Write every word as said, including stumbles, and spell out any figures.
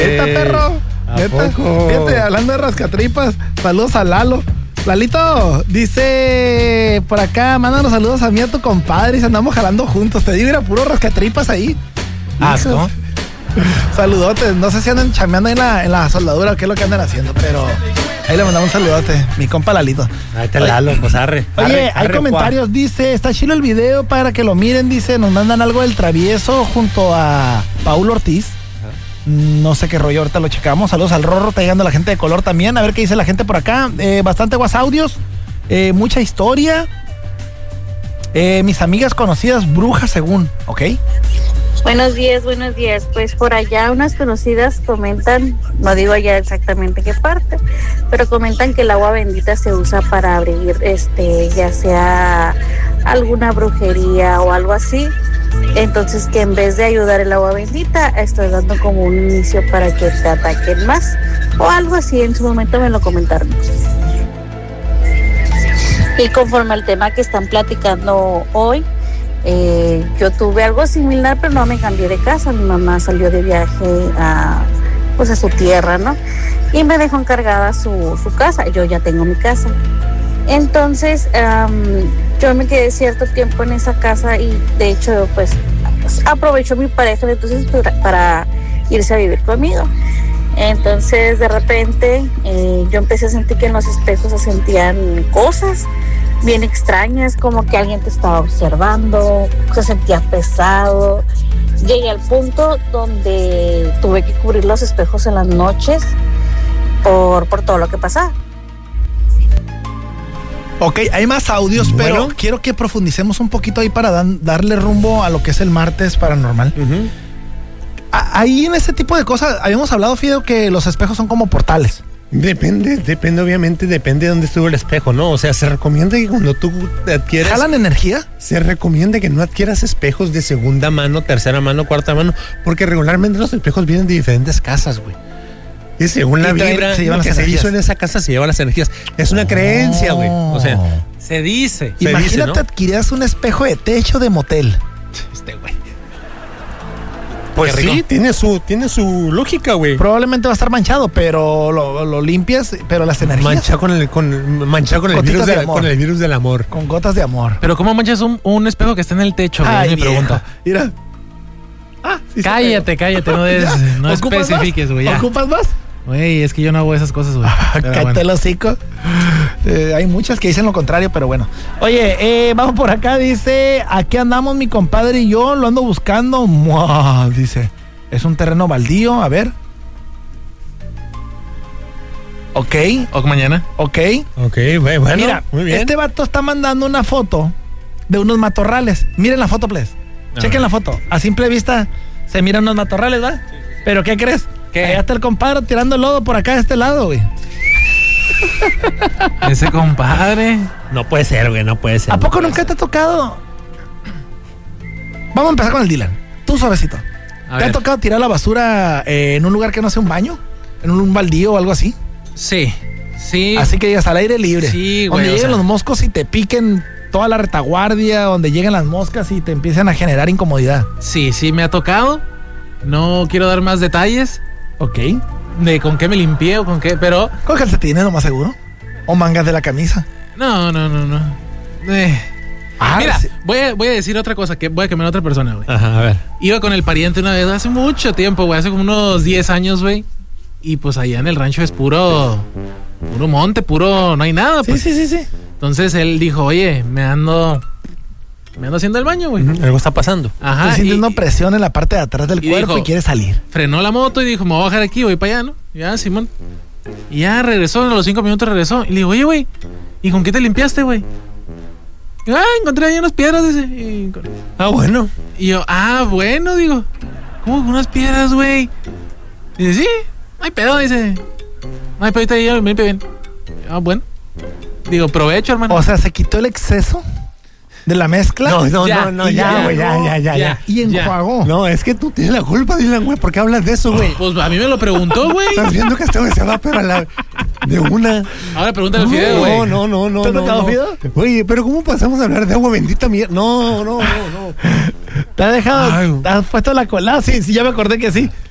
¿Neta, perro? ¿Neta? Fíjate, hablando de rascatripas, saludos a Lalo. Lalito, dice por acá, mándanos saludos a mí, a tu compadre, y andamos jalando juntos. Te digo, era puro rascatripas ahí. Asco. Saludotes, no sé si andan chameando ahí en la, en la soldadura o qué es lo que andan haciendo, pero ahí le mandamos un saludote, mi compa Lalito. Ahí está Lalo, pues arre. Oye, arre, hay arre, comentarios, cuá. dice, está chido el video para que lo miren, dice, nos mandan algo del Travieso junto a Paul Ortiz. No sé qué rollo, ahorita lo checamos. Saludos al Rorro, está llegando la gente de color también. A ver qué dice la gente por acá. Eh, bastante guasaudios, eh, mucha historia. Eh, mis amigas conocidas, brujas según, ¿ok? Buenos días, buenos días. Pues por allá unas conocidas comentan, no digo ya exactamente qué parte, pero comentan que el agua bendita se usa para abrir, este, ya sea alguna brujería o algo así. Entonces que en vez de ayudar el agua bendita, estoy dando como un inicio para que te ataquen más o algo así. En su momento me lo comentaron. Y conforme al tema que están platicando hoy, eh, yo tuve algo similar, pero no me cambié de casa. Mi mamá salió de viaje a, pues a su tierra, ¿no? Y me dejó encargada su, su casa. Yo ya tengo mi casa. Entonces, um, yo me quedé cierto tiempo en esa casa y de hecho, pues, aprovechó mi pareja entonces para, para irse a vivir conmigo. Entonces, de repente, eh, yo empecé a sentir que en los espejos se sentían cosas bien extrañas, como que alguien te estaba observando, se sentía pesado. Llegué al punto donde tuve que cubrir los espejos en las noches por, por todo lo que pasaba. Ok, hay más audios, bueno, pero quiero que profundicemos un poquito ahí para dan, darle rumbo a lo que es el martes paranormal. Uh-huh. A, ahí en este tipo de cosas, habíamos hablado, Fido, que los espejos son como portales. Depende, depende, obviamente, depende de dónde estuvo el espejo, ¿no? O sea, se recomienda que cuando tú adquieres... ¿Jalan energía? Se recomienda que no adquieras espejos de segunda mano, tercera mano, cuarta mano, porque regularmente los espejos vienen de diferentes casas, güey. Y según la vibra se lo que se hizo en esa casa se lleva las energías. Es una oh. creencia, güey. O sea, se dice. Imagínate, se dice, ¿no? adquirías un espejo de techo de motel. Este, güey. Pues sí, tiene su, tiene su lógica, güey. Probablemente va a estar manchado, pero lo, lo limpias, pero las energías. Mancha con el, con, mancha con el, virus de, de con el virus del amor. Con gotas de amor. Pero ¿cómo manchas un, un espejo que está en el techo? Ay, es mi pregunta. Mira. Ah, sí, cállate, cállate, no, des, no especifiques, güey. ¿Ocupas más? Güey, es que yo no hago esas cosas, güey. Cállate bueno. el hocico. Eh, hay muchas que dicen lo contrario, pero bueno. Oye, eh, vamos por acá, dice, aquí andamos mi compadre y yo, lo ando buscando. ¡Mua! Dice, es un terreno baldío, a ver. Ok. ¿O mañana? Ok. Ok, bueno, mira, muy bien. Este vato está mandando una foto de unos matorrales. Miren la foto, please. Chequen la foto. A simple vista se miran unos matorrales, ¿va? Sí. ¿Pero qué crees? ¿Qué? Allá está el compadre tirando lodo por acá de este lado, güey. Ese compadre. No puede ser, güey, no puede ser. ¿A poco no nunca ser. te ha tocado? Vamos a empezar con el Dylan. Tú suavecito. A ¿Te ver. ha tocado tirar la basura eh, en un lugar que no sea un baño? ¿En un, un baldío o algo así? Sí, sí. Así que digas al aire libre. Sí, güey. Donde lleguen sea... los moscos y te piquen toda la retaguardia, donde lleguen las moscas y te empiezan a generar incomodidad. Sí, sí, me ha tocado. No quiero dar más detalles. Ok. De con qué me limpié o con qué, pero... Con calcetines, lo más seguro. O mangas de la camisa. No, no, no, no. Eh. Ah, mira, sí. voy, a, voy a decir otra cosa, que voy a cambiar a otra persona, güey. Ajá, a ver. Iba con el pariente una vez, hace mucho tiempo, güey, hace como unos diez años, güey. Y pues allá en el rancho es puro... Puro monte, puro... No hay nada, pues. Sí, sí, sí, sí. Entonces él dijo, oye, me ando... Me ando haciendo el baño, güey. Uh-huh. Algo está pasando. Ajá. Te sientes una presión en la parte de atrás del y cuerpo dijo, y quieres salir. Frenó la moto y dijo, me voy a bajar aquí, voy para allá, ¿no? Ya, Simón. Y ya regresó, a los cinco minutos regresó. Y le digo, oye, güey, ¿y con qué te limpiaste, güey? Ah, encontré ahí unas piedras, dice. Y... Ah, bueno. Y yo, ah, bueno, digo. ¿Cómo con unas piedras, güey? Y dice, sí, no hay pedo, dice. No hay pedo, ahorita ya me limpio bien. Ah, bueno. Digo, provecho, hermano. O sea, ¿se quitó el exceso de la mezcla? No, no, ya, no, no, ya, güey, ya, ya, ya, ya. Y enjuagó. No, es que tú tienes la culpa, Dylan, güey. ¿Por qué hablas de eso, güey? Pues a mí me lo preguntó, güey. Estás viendo que este güey se va, pero a la... de una. Ahora pregúntale al Fideo, güey. No, no, no, no. ¿Te ha tocado, no, Fideo? Oye, pero ¿cómo pasamos a hablar de agua bendita mierda? No, no, no, no. Te ha dejado, Ay. te has puesto la cola. Sí, sí, ya me acordé que sí.